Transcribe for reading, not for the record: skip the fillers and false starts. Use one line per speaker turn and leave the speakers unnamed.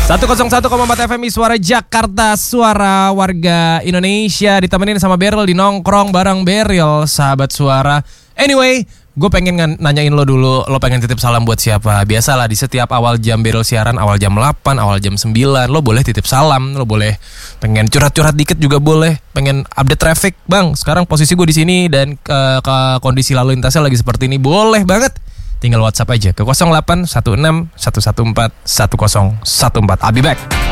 101,4 FM Suara Jakarta, suara warga Indonesia. Ditemenin sama Beryl di Nongkrong bareng Beryl, sahabat suara. Anyway, gue pengen nanyain lo dulu, lo pengen titip salam buat siapa? Biasalah di setiap awal jam Beryl siaran, awal jam 8, awal jam 9, lo boleh titip salam, lo boleh pengen curhat-curhat dikit juga boleh, pengen update traffic, bang. Sekarang posisi gue di sini dan ke kondisi lalu lintasnya lagi seperti ini, boleh banget. Tinggal WhatsApp aja ke 0816 114 1014. I'll be back.